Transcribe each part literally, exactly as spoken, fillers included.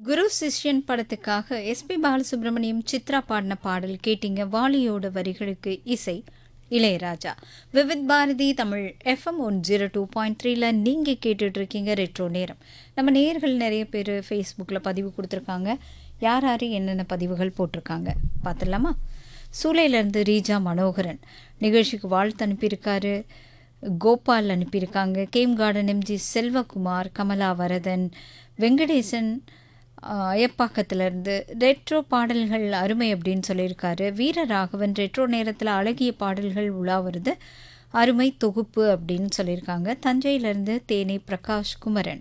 குரு சிஷ்யன் படத்துக்காக எஸ்பி பாலசுப்ரமணியம் சித்ரா பாடின பாடல் கேட்டீங்க. வாலியோட வரிகளுக்கு இசை Ilaiyaraaja. Vividh Bharathi Tamil FM one zero two point த்ரீல நீங்கள் கேட்டுட்டு இருக்கீங்க ரெட்ரோ நேரம். நம்ம நேயர்கள் நிறைய பேர் ஃபேஸ்புக்கில் பதிவு கொடுத்துருக்காங்க. யார் யார் என்னென்ன பதிவுகள் போட்டிருக்காங்க பார்த்துடலாமா? சூளையிலேருந்து ரீஜா மனோகரன் நிகழ்ச்சிக்கு வாழ்த்து அனுப்பியிருக்காரு. கோபால் அனுப்பியிருக்காங்க. Game garden MG Selvakumar, Kamala Varadhan, Venkatesan அயப்பாக்கத்திலேருந்து retro பாடல்கள் அருமை அப்படின்னு சொல்லியிருக்காரு. வீரராகவன் ரெட்ரோ நேரத்தில் அழகிய பாடல்கள் உலா வருது, அருமை தொகுப்பு அப்படின்னு சொல்லியிருக்காங்க. தஞ்சையிலேருந்து தேனி பிரகாஷ் குமரன்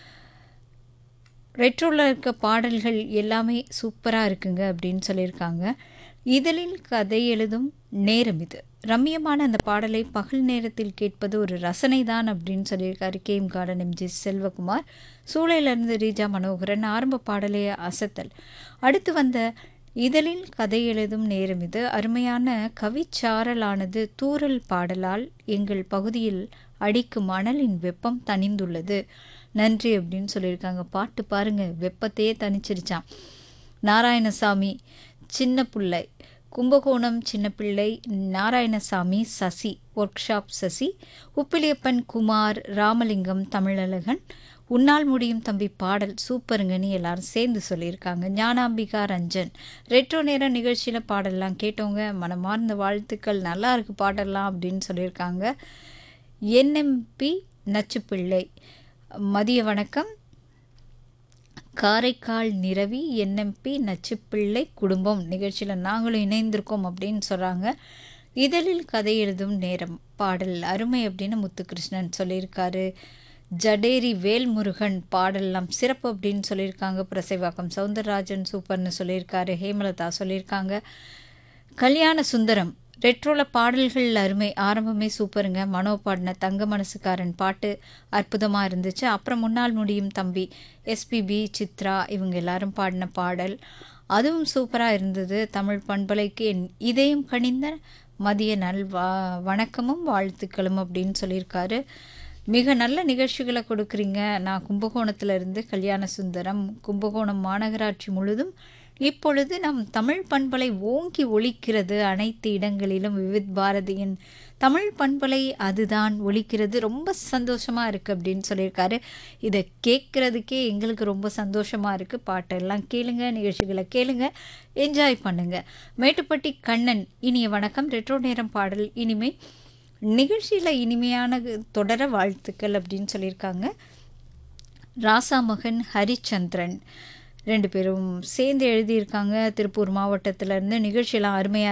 ரெட்ரோவில் இருக்க பாடல்கள் எல்லாமே சூப்பராக இருக்குங்க அப்படின்னு சொல்லியிருக்காங்க. இதழில் கதை எழுதும் நேரம் இது, ரம்மியமான அந்த பாடலை பகல் நேரத்தில் கேட்பது ஒரு ரசனை தான் அப்படின்னு சொல்லியிருக்காரு. Game garden MG Selvakumar. சூளையிலிருந்து Reeja Manoharan ஆரம்ப பாடலைய அசத்தல். அடுத்து வந்த இதழில் கதை எழுதும் நேரம் இது, அருமையான கவிச்சாரலானது தூறல் பாடலால் எங்கள் பகுதியில் அடிக்கும் மணலின் வெப்பம் தணிந்துள்ளது, நன்றி அப்படின்னு சொல்லியிருக்காங்க. பாட்டு பாருங்க, வெப்பத்தையே தணிச்சிருச்சான். நாராயணசாமி சின்ன பிள்ளை, கும்பகோணம் சின்ன பிள்ளை நாராயணசாமி, சசி ஒர்க் ஷாப் சசி, உப்பிலியப்பன் குமார், ராமலிங்கம், தமிழழகன், உன்னால் முடியும் தம்பி பாடல் சூப்பருங்கன்னு எல்லாரும் சேர்ந்து சொல்லியிருக்காங்க. ஞானாம்பிகா ரஞ்சன் ரெட்ரோ நேரம் நிகழ்ச்சியில் பாடலாம் கேட்டவங்க, மனமார்ந்த வாழ்த்துக்கள், நல்லா இருக்கு பாடலாம் அப்படின்னு சொல்லியிருக்காங்க. என்எம்பி நச்சுப்பிள்ளை மதிய வணக்கம். காரைக்கால் நிரவி என்எம்பி நச்சுப்பிள்ளை குடும்பம் நிகழ்ச்சியில் நாங்களும் இணைந்திருக்கோம் அப்படின்னு சொல்கிறாங்க. இதழில் கதை எழுதும் நேரம் பாடல் அருமை அப்படின்னு முத்துகிருஷ்ணன் சொல்லியிருக்காரு. ஜடேரி வேல்முருகன் பாடலாம் சிறப்பு அப்படின்னு சொல்லியிருக்காங்க. பிரசைவாக்கம் சவுந்தரராஜன் சூப்பர்னு சொல்லியிருக்காரு. ஹேமலதா சொல்லியிருக்காங்க. கல்யாண சுந்தரம் ரெட்ரோல பாடல்கள் அருமை, ஆரம்பமே சூப்பருங்க. மனோ பாடின தங்க மனசுக்காரன் பாட்டு அற்புதமாக இருந்துச்சு. அப்புறம் முன்னால் முடியும் தம்பி எஸ்பிபி சித்ரா இவங்க எல்லாரும் பாடின பாடல் அதுவும் சூப்பராக இருந்தது. தமிழ் பண்பலைக்கு என் இதயம் கனிந்த மதிய நல் வா வணக்கமும் வாழ்த்துக்களும் அப்படின்னு சொல்லியிருக்காரு. மிக நல்ல நிகழ்ச்சிகளை கொடுக்குறீங்க. நான் கும்பகோணத்தில் இருந்து கல்யாண சுந்தரம். கும்பகோணம் மாநகராட்சி முழுதும் இப்பொழுது நம் தமிழ் பண்பலை ஓங்கி ஒலிக்கிறது, அனைத்து இடங்களிலும் விவித் பாரதியின் தமிழ் பண்பலை அதுதான் ஒலிக்கிறது, ரொம்ப சந்தோஷமாக இருக்குது அப்படின்னு சொல்லியிருக்காரு. இதை கேட்குறதுக்கே எங்களுக்கு ரொம்ப சந்தோஷமாக இருக்குது. பாட்டெல்லாம் கேளுங்க, நிகழ்ச்சிகளை கேளுங்க, என்ஜாய் பண்ணுங்கள். மேட்டுப்பட்டி கண்ணன் இனிய வணக்கம். ரெட்ரோ நேரம் பாடல் இனிமே நிகழ்ச்சியில் இனிமையான தொடர வாழ்த்துக்கள் அப்படின்னு சொல்லியிருக்காங்க. ராசா மகன் ஹரிச்சந்திரன் ரெண்டு பேரும் சேர்ந்து எழுதியிருக்காங்க. திருப்பூர் மாவட்டத்திலேருந்து நிகழ்ச்சியெல்லாம் அருமையாக